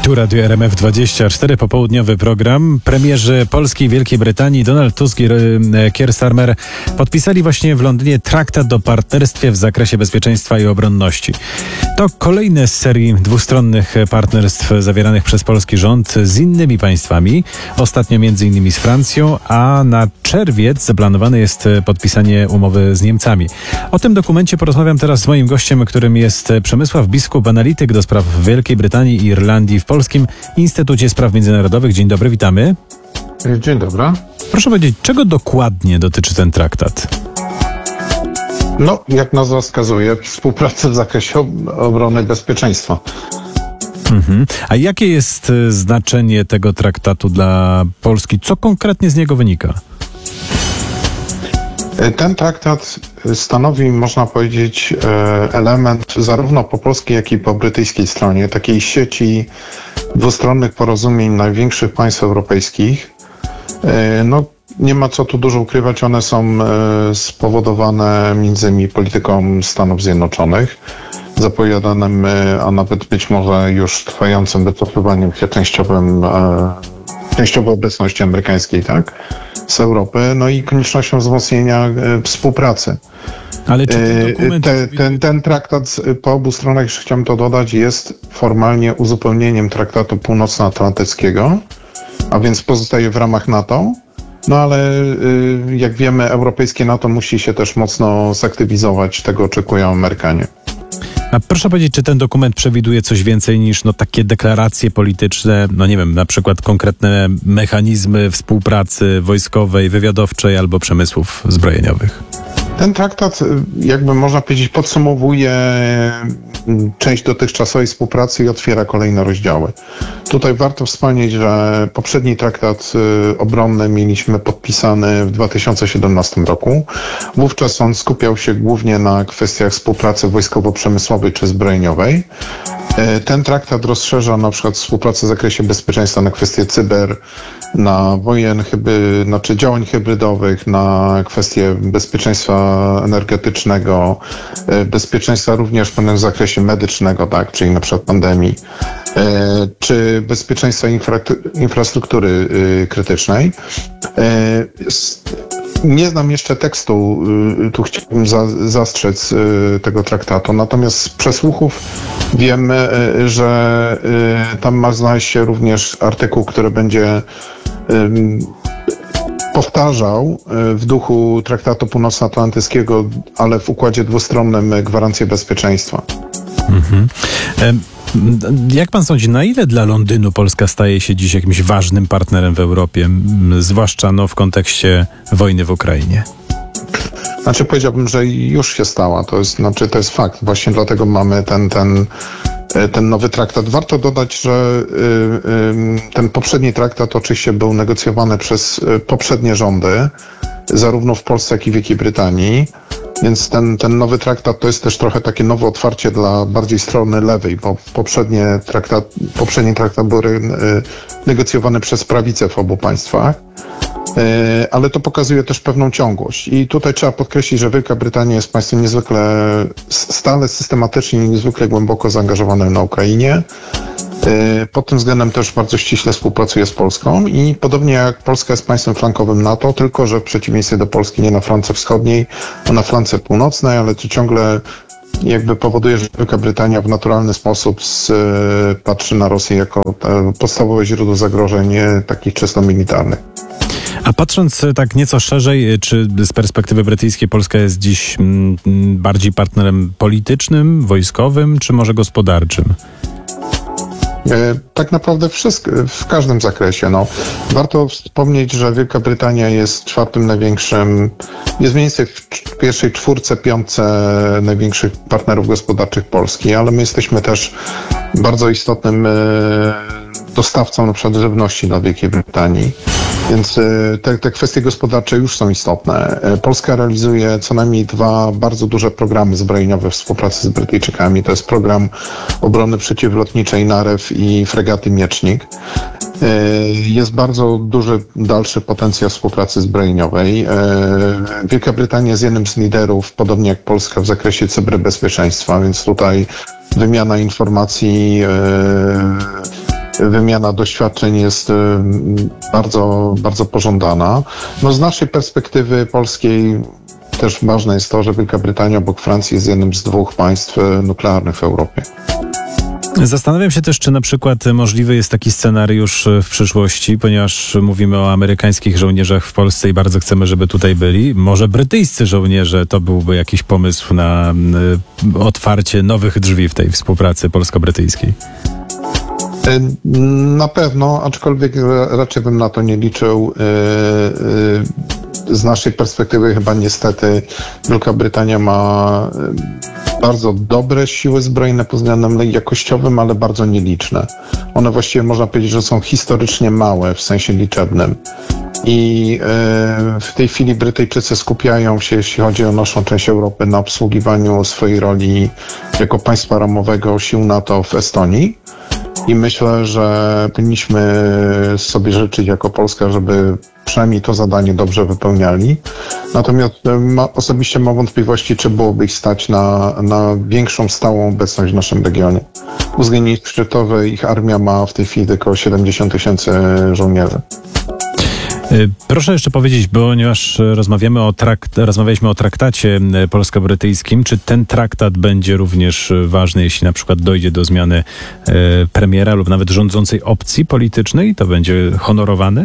Tu Radio RMF24, popołudniowy program. Premierzy Polski i Wielkiej Brytanii Donald Tusk i Keir Starmer podpisali właśnie w Londynie traktat o partnerstwie w zakresie bezpieczeństwa i obronności. To kolejne z serii dwustronnych partnerstw zawieranych przez polski rząd z innymi państwami, ostatnio m.in. z Francją, a na czerwiec zaplanowane jest podpisanie umowy z Niemcami. O tym dokumencie porozmawiam teraz z moim gościem, którym jest Przemysław Biskup, analityk do spraw Wielkiej Brytanii i Irlandii w Polskim Instytucie Spraw Międzynarodowych. Dzień dobry, witamy. Dzień dobry. Proszę powiedzieć, czego dokładnie dotyczy ten traktat? No, jak nazwa wskazuje, współpracy w zakresie obrony i bezpieczeństwa. A jakie jest znaczenie tego traktatu dla Polski? Co konkretnie z niego wynika? Ten traktat stanowi, można powiedzieć, element zarówno po polskiej, jak i po brytyjskiej stronie takiej sieci dwustronnych porozumień największych państw europejskich. No, nie ma co tu dużo ukrywać, one są spowodowane między innymi polityką Stanów Zjednoczonych, zapowiadanym, a nawet być może już trwającym wycofywaniem się częściowo obecności amerykańskiej, tak, z Europy, no i koniecznością wzmocnienia współpracy. Ale czy ten dokument... Ten traktat po obu stronach, jeszcze chciałem to dodać, jest formalnie uzupełnieniem traktatu północnoatlantyckiego, a więc pozostaje w ramach NATO. No ale jak wiemy, europejskie NATO musi się też mocno zaktywizować, tego oczekują Amerykanie. A proszę powiedzieć, czy ten dokument przewiduje coś więcej niż takie deklaracje polityczne, no nie wiem, na przykład konkretne mechanizmy współpracy wojskowej, wywiadowczej albo przemysłów zbrojeniowych? Ten traktat, jakby można powiedzieć, podsumowuje część dotychczasowej współpracy i otwiera kolejne rozdziały. Tutaj warto wspomnieć, że poprzedni traktat obronny mieliśmy podpisany w 2017 roku. Wówczas on skupiał się głównie na kwestiach współpracy wojskowo-przemysłowej czy zbrojeniowej. Ten traktat rozszerza na przykład współpracę w zakresie bezpieczeństwa na kwestie cyber, na działań hybrydowych, na kwestie bezpieczeństwa energetycznego, bezpieczeństwa również w pewnym zakresie medycznego, tak, czyli na przykład pandemii, czy bezpieczeństwa infrastruktury krytycznej. Nie znam jeszcze tekstu, tu chciałbym zastrzec tego traktatu, natomiast z przesłuchów wiemy, że tam ma znaleźć się również artykuł, który będzie powtarzał w duchu traktatu północnoatlantyckiego, ale w układzie dwustronnym gwarancję bezpieczeństwa. Jak pan sądzi, na ile dla Londynu Polska staje się dziś jakimś ważnym partnerem w Europie, zwłaszcza w kontekście wojny w Ukrainie? Znaczy, powiedziałbym, że już się stała. To jest fakt. Właśnie dlatego mamy ten nowy traktat. Warto dodać, że ten poprzedni traktat oczywiście był negocjowany przez poprzednie rządy, zarówno w Polsce, jak i w Wielkiej Brytanii. Więc ten nowy traktat to jest też trochę takie nowe otwarcie dla bardziej strony lewej, bo poprzedni traktat był negocjowany przez prawicę w obu państwach, ale to pokazuje też pewną ciągłość. I tutaj trzeba podkreślić, że Wielka Brytania jest państwem niezwykle stale, systematycznie i niezwykle głęboko zaangażowanym na Ukrainie. Pod tym względem też bardzo ściśle współpracuje z Polską i podobnie jak Polska jest państwem flankowym NATO, tylko że w przeciwieństwie do Polski nie na flance wschodniej, a na flance północnej, ale to ciągle jakby powoduje, że Wielka Brytania w naturalny sposób patrzy na Rosję jako podstawowe źródło zagrożeń takich czysto militarnych. A patrząc tak nieco szerzej, czy z perspektywy brytyjskiej Polska jest dziś bardziej partnerem politycznym, wojskowym, czy może gospodarczym? Tak naprawdę w każdym zakresie. No. Warto wspomnieć, że Wielka Brytania jest czwartym największym, jest mniej więcej w pierwszej czwórce, piątce największych partnerów gospodarczych Polski, ale my jesteśmy też bardzo istotnym dostawcą na przykład żywności dla Wielkiej Brytanii. Więc te kwestie gospodarcze już są istotne. Polska realizuje co najmniej 2 bardzo duże programy zbrojeniowe w współpracy z Brytyjczykami. To jest program obrony przeciwlotniczej Narew i fregaty Miecznik. Jest bardzo duży dalszy potencjał współpracy zbrojeniowej. Wielka Brytania jest jednym z liderów, podobnie jak Polska, w zakresie cyberbezpieczeństwa, więc tutaj wymiana informacji wymiana doświadczeń jest bardzo, bardzo pożądana. No z naszej perspektywy polskiej też ważne jest to, że Wielka Brytania obok Francji jest jednym z 2 państw nuklearnych w Europie. Zastanawiam się też, czy na przykład możliwy jest taki scenariusz w przyszłości, ponieważ mówimy o amerykańskich żołnierzach w Polsce i bardzo chcemy, żeby tutaj byli. Może brytyjscy żołnierze to byłby jakiś pomysł na otwarcie nowych drzwi w tej współpracy polsko-brytyjskiej? Na pewno, aczkolwiek raczej bym na to nie liczył. Z naszej perspektywy chyba niestety Wielka Brytania ma bardzo dobre siły zbrojne pod względem jakościowym, ale bardzo nieliczne. One właściwie można powiedzieć, że są historycznie małe w sensie liczebnym. I w tej chwili Brytyjczycy skupiają się, jeśli chodzi o naszą część Europy, na obsługiwaniu swojej roli jako państwa ramowego sił NATO w Estonii. I myślę, że powinniśmy sobie życzyć jako Polska, żeby przynajmniej to zadanie dobrze wypełniali. Natomiast osobiście mam wątpliwości, czy byłoby ich stać na większą stałą obecność w naszym regionie. Uwzględnienie szczytowe, ich armia ma w tej chwili tylko 70 000 żołnierzy. Proszę jeszcze powiedzieć, ponieważ rozmawialiśmy o traktacie polsko-brytyjskim, czy ten traktat będzie również ważny, jeśli na przykład dojdzie do zmiany premiera lub nawet rządzącej opcji politycznej? To będzie honorowane?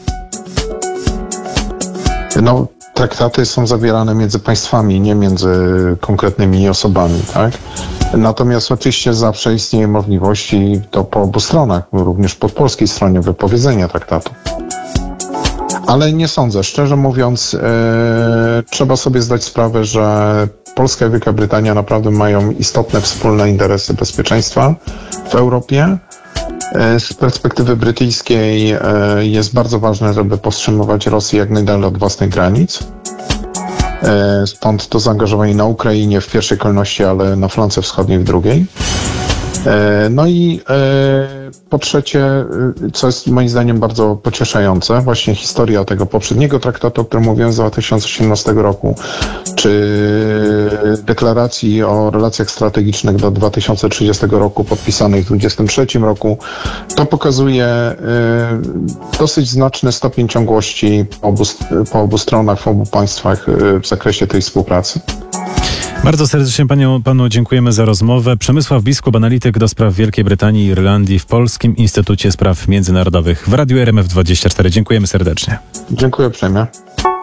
No, traktaty są zawierane między państwami, nie między konkretnymi osobami, tak? Natomiast oczywiście zawsze istnieje możliwość i to po obu stronach, również po polskiej stronie, wypowiedzenia traktatu. Ale nie sądzę. Szczerze mówiąc, trzeba sobie zdać sprawę, że Polska i Wielka Brytania naprawdę mają istotne wspólne interesy bezpieczeństwa w Europie. Z perspektywy brytyjskiej jest bardzo ważne, żeby powstrzymywać Rosję jak najdalej od własnych granic. Stąd to zaangażowanie na Ukrainie w pierwszej kolejności, ale na flance wschodniej w drugiej. No i po trzecie, co jest moim zdaniem bardzo pocieszające, właśnie historia tego poprzedniego traktatu, o którym mówiłem z 2018 roku, czy deklaracji o relacjach strategicznych do 2030 roku podpisanych w 2023 roku, to pokazuje dosyć znaczny stopień ciągłości po obu stronach, w obu państwach w zakresie tej współpracy. Bardzo serdecznie panu dziękujemy za rozmowę. Przemysław Biskup, analityk do spraw Wielkiej Brytanii i Irlandii w Polskim Instytucie Spraw Międzynarodowych w Radiu RMF24. Dziękujemy serdecznie. Dziękuję uprzejmie.